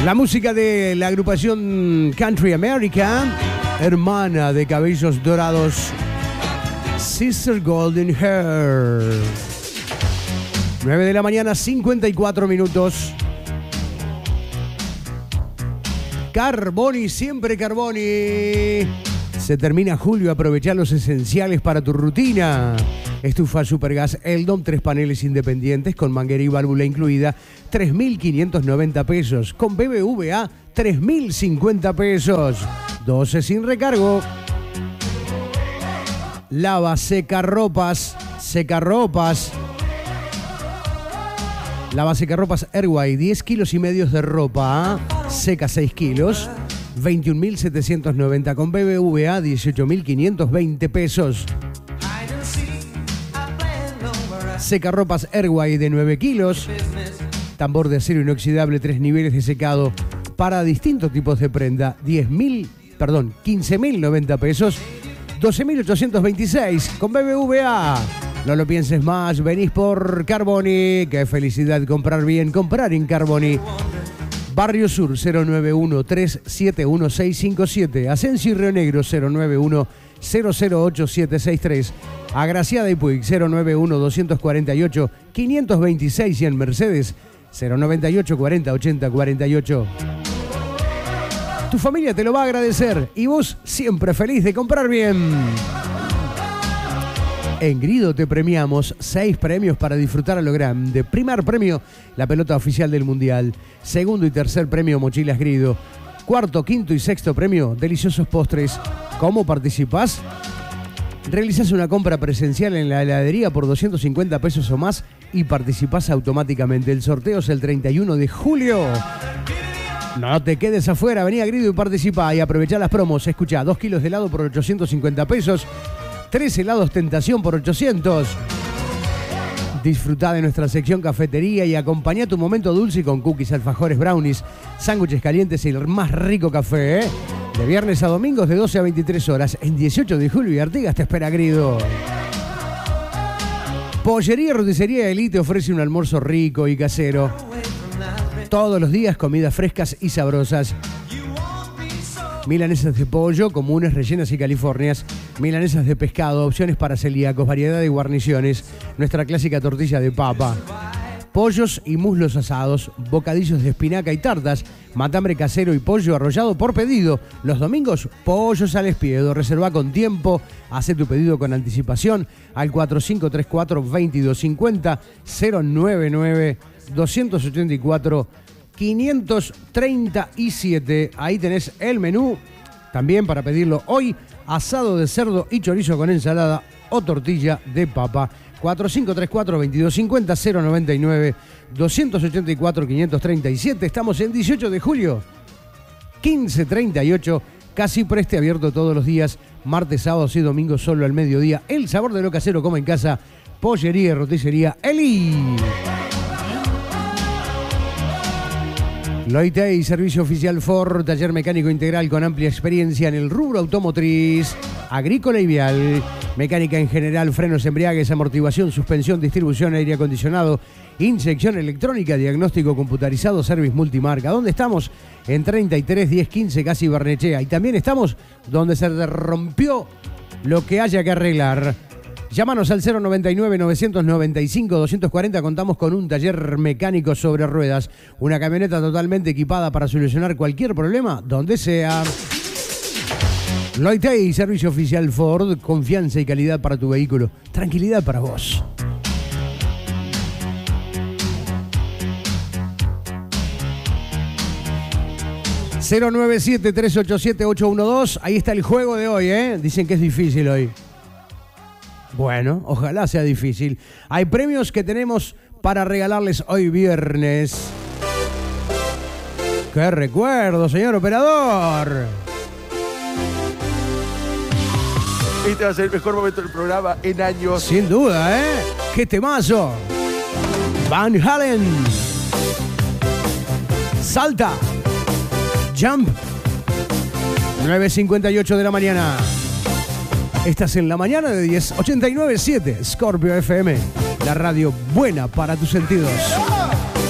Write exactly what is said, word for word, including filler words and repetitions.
La música de la agrupación Country America, hermana de cabellos dorados, Sister Golden Hair. nueve de la mañana, cincuenta y cuatro minutos. Carboni, siempre Carboni. Se termina julio, aprovechá los esenciales para tu rutina. Estufa Supergas Eldon, tres paneles independientes con manguera y válvula incluida, tres mil quinientos noventa pesos. Con B B V A, tres mil cincuenta pesos. doce sin recargo. Lava secarropas, secarropas. Lava secarropas Airway, diez kilos y medios de ropa. Seca seis kilos, veintiún mil setecientos noventa. Con B B V A, dieciocho mil quinientos veinte pesos. Secarropas Airway de nueve kilos. Tambor de acero inoxidable, tres niveles de secado para distintos tipos de prenda. diez mil, perdón, quince mil noventa pesos. doce mil ochocientos veintiséis con B B V A. No lo pienses más, venís por Carboni. Qué felicidad comprar bien, comprar en Carboni. Barrio Sur cero nueve uno, tres siete uno, seis cinco siete. Asensio y Río Negro cero nueve uno, cero cero ocho, siete seis tres. Agraciada y Puig cero nueve uno, dos cuatro ocho, cinco dos seis y en Mercedes cero noventa y ocho, cuarenta, ochenta, cuarenta y ocho. Tu familia te lo va a agradecer y vos siempre feliz de comprar bien. En Grido te premiamos seis premios para disfrutar a lo grande. Primer premio, la pelota oficial del Mundial. Segundo y tercer premio, mochilas Grido. Cuarto, quinto y sexto premio, deliciosos postres. ¿Cómo participás? Realizás una compra presencial en la heladería por doscientos cincuenta pesos o más y participás automáticamente. El sorteo es el treinta y uno de julio. No te quedes afuera, vení a Grido y participá y aprovechá las promos. Escuchá, dos kilos de helado por ochocientos cincuenta pesos. Tres helados Tentación por ochocientos. Disfrutá de nuestra sección cafetería y acompañá tu momento dulce con cookies, alfajores, brownies, sándwiches calientes y el más rico café, ¿eh? De viernes a domingos de doce a veintitrés horas. En dieciocho de julio y Artigas te espera Grido. Pollería y Roticería Elite ofrece un almuerzo rico y casero. Todos los días comidas frescas y sabrosas. Milanesas de pollo, comunes, rellenas y californias. Milanesas de pescado, opciones para celíacos, variedad de guarniciones. Nuestra clásica tortilla de papa. Pollos y muslos asados, bocadillos de espinaca y tartas. Matambre casero y pollo arrollado por pedido. Los domingos, pollos al espiedo. Reserva con tiempo, hace tu pedido con anticipación al cuatro cinco tres cuatro, veintidós cincuenta, cero nueve nueve, dos ochenta y cuatro, quinientos treinta y siete. Ahí tenés el menú. También para pedirlo hoy, asado de cerdo y chorizo con ensalada o tortilla de papa. cuatro cinco tres cuatro, veintidós cincuenta, cero noventa y nueve, dos ochenta y cuatro, quinientos treinta y siete. Estamos en dieciocho de julio, quince treinta y ocho. Casi Preste abierto todos los días, martes, sábados y domingos solo al mediodía. El sabor de lo casero como en casa. Pollería y Roticería Eli. Loitei, servicio oficial Ford, taller mecánico integral con amplia experiencia en el rubro automotriz, agrícola y vial, mecánica en general, frenos, embriagues, amortiguación, suspensión, distribución, aire acondicionado, inyección electrónica, diagnóstico computarizado, service multimarca. ¿Dónde estamos? En treinta y tres, diez, quince, casi Barnechea. Y también estamos donde se rompió lo que haya que arreglar. Llámanos al cero noventa y nueve, novecientos noventa y cinco, doscientos cuarenta. Contamos con un taller mecánico sobre ruedas. Una camioneta totalmente equipada para solucionar cualquier problema, donde sea. Loitei, servicio oficial Ford. Confianza y calidad para tu vehículo. Tranquilidad para vos. cero nueve siete, tres ocho siete, ocho uno dos. Ahí está el juego de hoy, ¿eh? Dicen que es difícil hoy. Bueno, ojalá sea difícil. Hay premios que tenemos para regalarles hoy viernes. ¡Qué recuerdo, señor operador! Este va a ser el mejor momento del programa en años. Sin duda, ¿eh? ¡Qué temazo! Van Halen. Salta. Jump. nueve cincuenta y ocho de la mañana. Estás en la mañana de diez ochenta y nueve punto siete Scorpio F M, la radio buena para tus sentidos.